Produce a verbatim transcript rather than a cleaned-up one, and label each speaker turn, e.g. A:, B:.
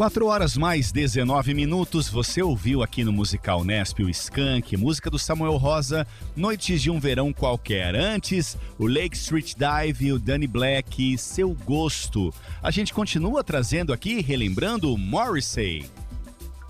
A: quatro horas mais dezenove minutos, você ouviu aqui no Musical Nesp o Skank, música do Samuel Rosa, Noites de um Verão Qualquer. Antes, o Lake Street Dive, o Danny Black, Seu Gosto. A gente continua trazendo aqui, relembrando o Morrissey.